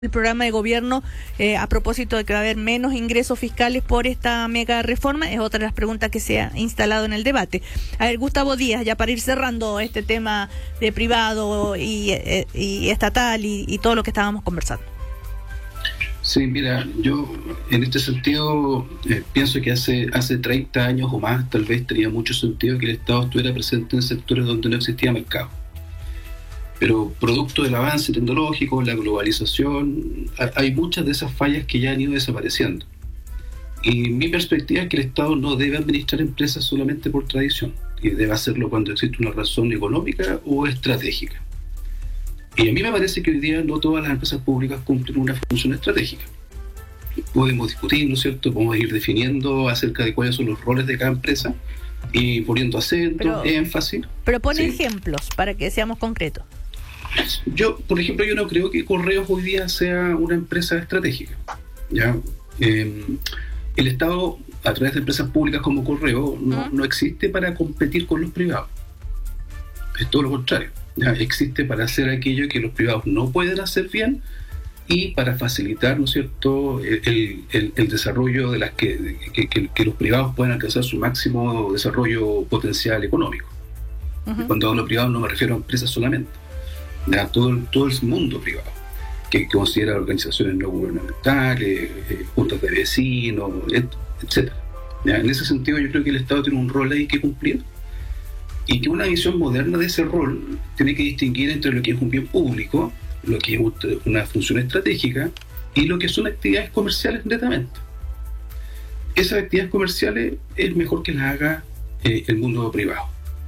el programa de gobierno a propósito de que va a haber menos ingresos fiscales por esta mega reforma, es otra de las preguntas que se ha instalado en el debate. A ver, Gustavo Díaz, ya para ir cerrando este tema de privado y estatal y todo lo que estábamos conversando. Sí, mira, yo en este sentido pienso que hace 30 años o más tal vez tenía mucho sentido que el Estado estuviera presente en sectores donde no existía mercado. Pero producto del avance tecnológico, la globalización, hay muchas de esas fallas que ya han ido desapareciendo. Y mi perspectiva es que el Estado no debe administrar empresas solamente por tradición, y debe hacerlo cuando existe una razón económica o estratégica. Y a mí me parece que hoy día no todas las empresas públicas cumplen una función estratégica. Podemos discutir, ¿no es cierto? Podemos ir definiendo acerca de cuáles son los roles de cada empresa y poniendo acento, énfasis. Pero pone ejemplos para que seamos concretos. Yo, por ejemplo, yo no creo que Correos hoy día sea una empresa estratégica. ¿Ya? El Estado, a través de empresas públicas como Correo, no existe para competir con los privados. Es todo lo contrario. ¿Ya? Existe para hacer aquello que los privados no pueden hacer bien y para facilitar, ¿no es cierto?, el desarrollo de las que los privados puedan alcanzar su máximo desarrollo potencial económico. Cuando hablo privado no me refiero a empresas solamente. ¿Ya? Todo el mundo privado que considera organizaciones no gubernamentales, juntas de vecinos, etc. ¿Ya? En ese sentido yo creo que el Estado tiene un rol ahí que cumplir y que una visión moderna de ese rol tiene que distinguir entre lo que es un bien público, lo que es una función estratégica y lo que son actividades comerciales netamente. Esas actividades comerciales es mejor que las haga el mundo privado.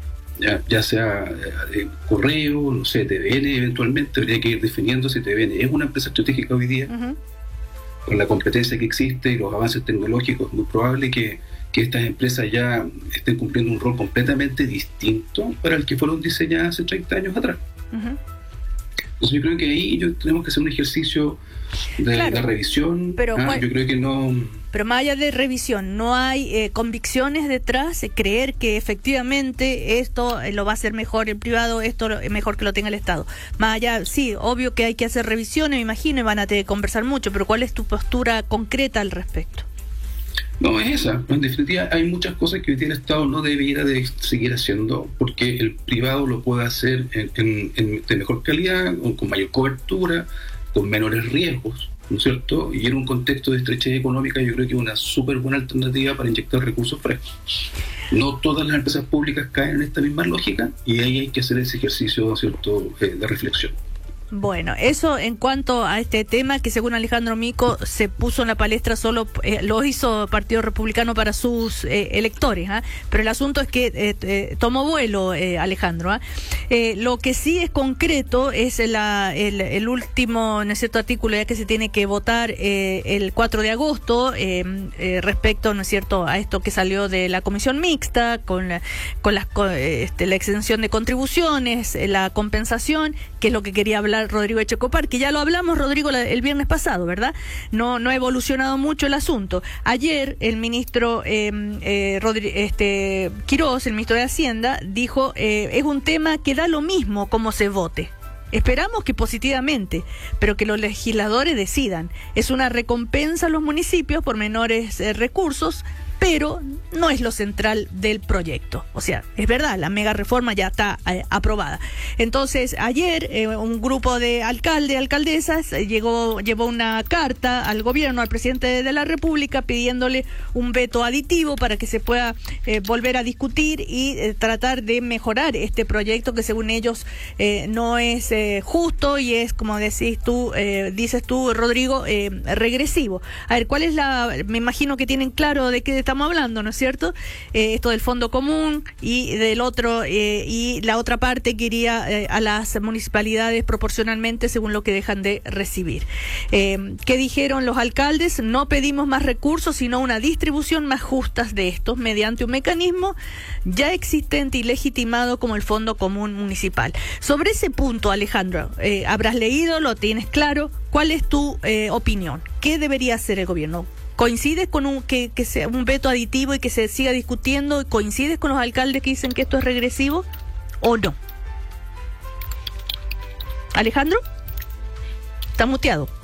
Ya sea Correo, no sé, TVN eventualmente, habría que ir definiendo si TVN es una empresa estratégica hoy día. Con la competencia que existe y los avances tecnológicos, es muy probable que estas empresas ya estén cumpliendo un rol completamente distinto para el que fueron diseñadas hace 30 años atrás. Entonces yo creo que ahí tenemos que hacer un ejercicio de revisión. Pero yo creo que no... Pero más allá de revisión, ¿no hay convicciones detrás? Creer que efectivamente esto lo va a hacer mejor el privado, esto es mejor que lo tenga el Estado. Más allá, sí, obvio que hay que hacer revisiones, me imagino, y van a tener que conversar mucho, pero ¿cuál es tu postura concreta al respecto? No, es esa. En definitiva, hay muchas cosas que hoy día el Estado no debiera de seguir haciendo porque el privado lo puede hacer de mejor calidad, con mayor cobertura, con menores riesgos, ¿no es cierto? Y en un contexto de estrechez económica yo creo que es una súper buena alternativa para inyectar recursos frescos. No todas las empresas públicas caen en esta misma lógica y ahí hay que hacer ese ejercicio, ¿no es cierto?, de reflexión. Bueno, eso en cuanto a este tema que según Alejandro Mico se puso en la palestra solo, lo hizo Partido Republicano para sus electores, pero el asunto es que tomó vuelo, Alejandro. Lo que sí es concreto es el último, ¿no es cierto?, artículo ya que se tiene que votar el 4 de agosto respecto, ¿no es cierto?, a esto que salió de la comisión mixta con la exención de contribuciones, la compensación, que es lo que quería hablar Rodrigo Echecopar, que ya lo hablamos, Rodrigo, el viernes pasado, ¿verdad? No ha evolucionado mucho el asunto. Ayer el ministro Quirós, el ministro de Hacienda, dijo es un tema que da lo mismo cómo se vote. Esperamos que positivamente, pero que los legisladores decidan. Es una recompensa a los municipios por menores recursos, pero no es lo central del proyecto. O sea, es verdad, la mega reforma ya está aprobada. Entonces, ayer un grupo de alcaldesas llevó una carta al gobierno, al presidente de la República, pidiéndole un veto aditivo para que se pueda volver a discutir y tratar de mejorar este proyecto que según ellos no es justo y es, como dices tú, Rodrigo, regresivo. A ver, ¿cuál es me imagino que tienen claro de qué estamos hablando, ¿no es cierto? Esto del fondo común y del otro, y la otra parte que iría a las municipalidades proporcionalmente según lo que dejan de recibir. ¿Qué dijeron los alcaldes? No pedimos más recursos, sino una distribución más justa de estos mediante un mecanismo ya existente y legitimado como el Fondo Común Municipal. Sobre ese punto, Alejandro, habrás leído, lo tienes claro. ¿Cuál es tu opinión? ¿Qué debería hacer el gobierno? ¿Coincides con que sea un veto aditivo y que se siga discutiendo? ¿Coincides con los alcaldes que dicen que esto es regresivo o no? Alejandro, está muteado.